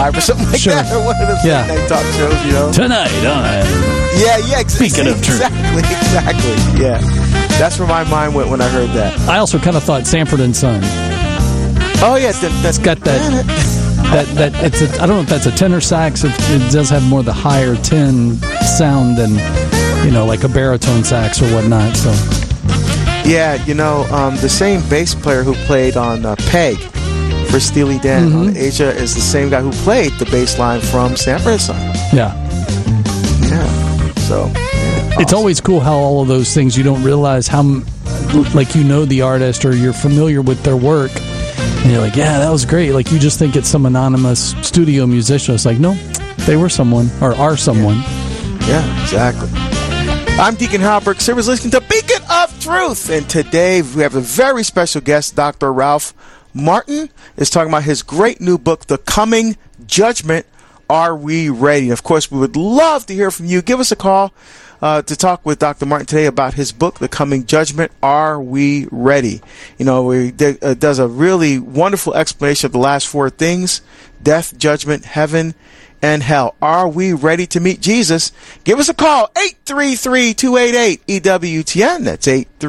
Live or something like that, or one of those late night talk shows, you know. Tonight on... Speaking of truth. Exactly, yeah. That's where my mind went when I heard that. I also kind of thought Sanford and Son. Oh, yeah. That's got that... That it's I don't know if that's a tenor sax. It does have more the higher 10 sound than, like a baritone sax or whatnot. So, yeah, the same bass player who played on Peg for Steely Dan on Asia is the same guy who played the bass line from Sanford and Son. Yeah. So it's always cool how all of those things you don't realize how, the artist or you're familiar with their work. And you're like, yeah, that was great. Like, you just think it's some anonymous studio musician. It's like, no, they were someone or are someone. Yeah, exactly. I'm Deacon Halbert. Servers listening to Beacon of Truth. And today we have a very special guest, Dr. Ralph Martin, is talking about his great new book, The Coming Judgment. Are we ready? And of course, we would love to hear from you. Give us a call to talk with Dr. Martin today about his book, The Coming Judgment. Are we ready? He does a really wonderful explanation of the last four things: death, judgment, heaven, and hell. Are we ready to meet Jesus? Give us a call, 833-288-EWTN. That's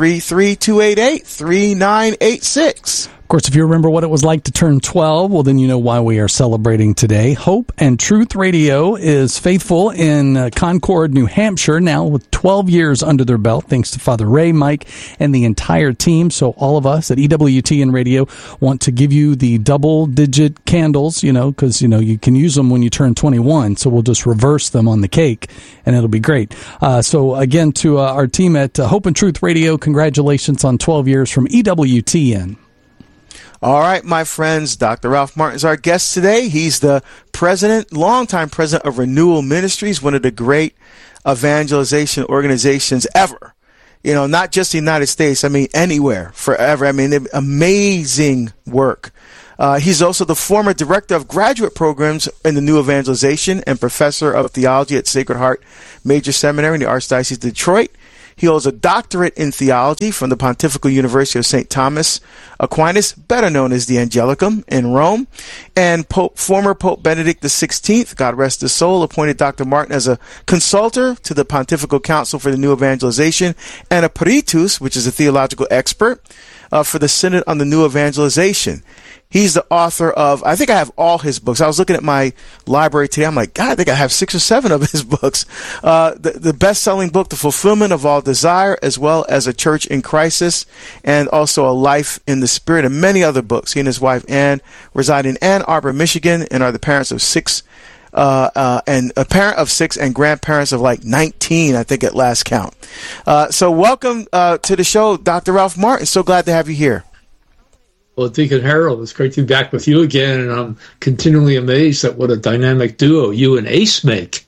833-288-3986. Of course, if you remember what it was like to turn 12, well, then you know why we are celebrating today. Hope and Truth Radio is faithful in Concord, New Hampshire, now with 12 years under their belt, thanks to Father Ray, Mike, and the entire team. So all of us at EWTN Radio want to give you the double-digit candles, because, you can use them when you turn 21. So we'll just reverse them on the cake, and it'll be great. So again, to our team at Hope and Truth Radio, congratulations on 12 years from EWTN. All right, my friends, Dr. Ralph Martin is our guest today. He's the longtime president of Renewal Ministries, one of the great evangelization organizations ever. Not just the United States, anywhere, forever. Amazing work. He's also the former director of graduate programs in the New Evangelization and professor of theology at Sacred Heart Major Seminary in the Archdiocese of Detroit. He holds a doctorate in theology from the Pontifical University of St. Thomas Aquinas, better known as the Angelicum, in Rome. And former Pope Benedict XVI, God rest his soul, appointed Dr. Martin as a consultor to the Pontifical Council for the New Evangelization and a peritus, which is a theological expert, for the Synod on the New Evangelization. He's the author of, I think I have all his books. I was looking at my library today. I'm like, God, I think I have 6 or 7 of his books. The best-selling book, The Fulfillment of All Desire, as well as A Church in Crisis, and also A Life in the Spirit, and many other books. He and his wife, Ann, reside in Ann Arbor, Michigan, and are the parents of 6, and a parent of 6 and grandparents of 19, I think, at last count. So welcome to the show, Dr. Ralph Martin. So glad to have you here. Well, Deacon Harold, it's great to be back with you again, and I'm continually amazed at what a dynamic duo you and Ace make.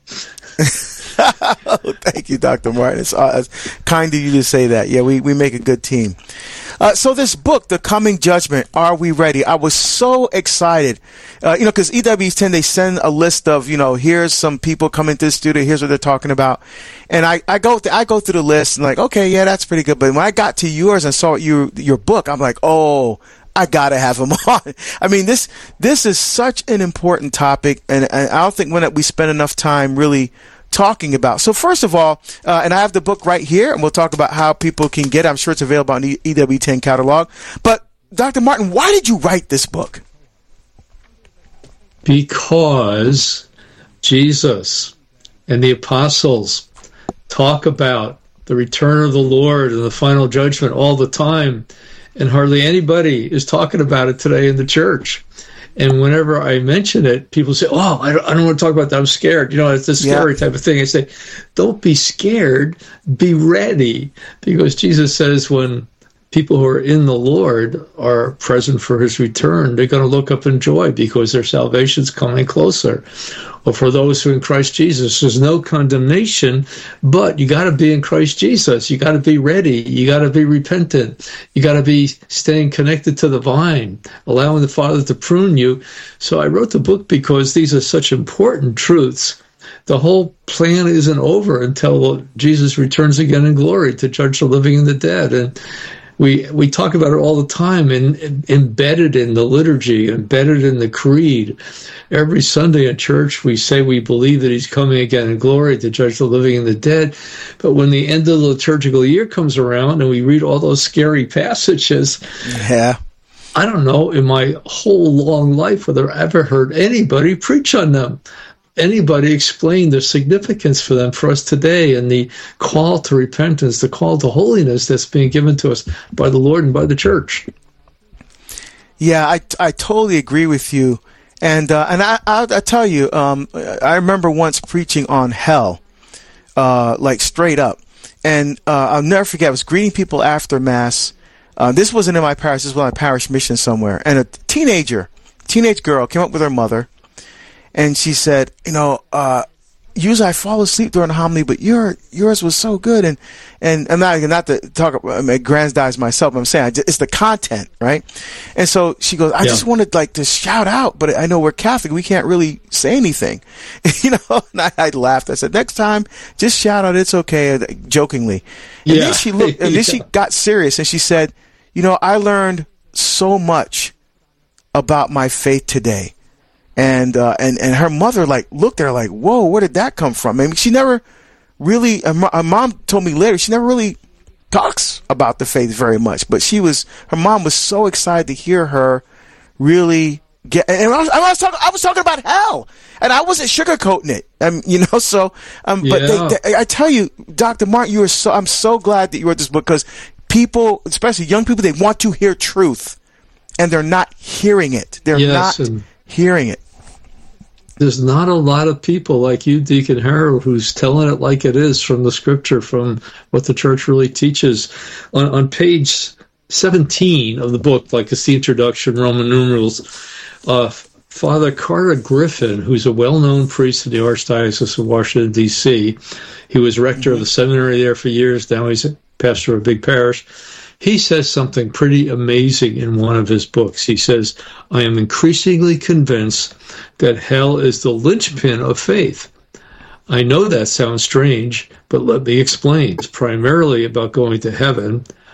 Oh, thank you, Dr. Martin. It's kind of you to say that. Yeah, we make a good team. So this book, The Coming Judgment, Are We Ready? I was so excited, because EWTN, they send a list of, here's some people coming to the studio, here's what they're talking about. And I go through the list and okay, yeah, that's pretty good. But when I got to yours and saw your book, I'm like, oh, I gotta have him on. This is such an important topic, and I don't think we spend enough time really talking about. So first of all, and I have the book right here, and we'll talk about how people can get it. I'm sure it's available on the EWTN catalog. But Dr. Martin, why did you write this book? Because Jesus and the apostles talk about the return of the Lord and the final judgment all the time. And hardly anybody is talking about it today in the church. And whenever I mention it, people say, oh, I don't want to talk about that. I'm scared. It's this scary type of thing. I say, don't be scared. Be ready. Because Jesus says when people who are in the Lord are present for his return, they're going to look up in joy because their salvation's coming closer. Or for those who are in Christ Jesus, there's no condemnation, but you got to be in Christ Jesus. You got to be ready. You got to be repentant. You got to be staying connected to the vine, allowing the Father to prune you. So I wrote the book because these are such important truths. The whole plan isn't over until Jesus returns again in glory to judge the living and the dead. And We talk about it all the time, and embedded in the liturgy, embedded in the creed. Every Sunday at church, we say we believe that he's coming again in glory to judge the living and the dead. But when the end of the liturgical year comes around and we read all those scary passages, yeah, I don't know in my whole long life whether I ever heard anybody preach on them. Anybody explain the significance for them for us today, and the call to repentance, the call to holiness that's being given to us by the Lord and by the church. Yeah, I totally agree with you. And I'll tell you, I remember once preaching on hell, like straight up. And I'll never forget, I was greeting people after Mass. This wasn't in my parish, this was my parish mission somewhere. And a teenage girl came up with her mother. And she said, usually I fall asleep during the homily, but yours was so good. And I'm not to talk about, aggrandize myself, but I'm saying it's the content, right? And so she goes, I just wanted to shout out, but I know we're Catholic, we can't really say anything, And I laughed. I said, next time, just shout out, it's okay, jokingly. And then she looked, and then she got serious, and she said, I learned so much about my faith today. And her mother looked at her like, whoa, where did that come from? I mean, she never really, her mom told me later, she never really talks about the faith very much, but her mom was so excited to hear her really get, and I was talking about hell, and I wasn't sugarcoating it, but I tell you, Dr. Martin, I'm so glad that you wrote this book, because people, especially young people, they want to hear truth, and they're not hearing it. They're not hearing it. There's not a lot of people like you, Deacon Harold, who's telling it like it is from the scripture, from what the church really teaches. On page 17 of the book, like it's the introduction, Roman numerals, Father Carter Griffin, who's a well-known priest in the Archdiocese of Washington, D.C., he was rector of the seminary there for years. Now he's a pastor of a big parish. He says something pretty amazing in one of his books. He says, I am increasingly convinced that hell is the linchpin of faith. I know that sounds strange, but let me explain. It's primarily about going to heaven,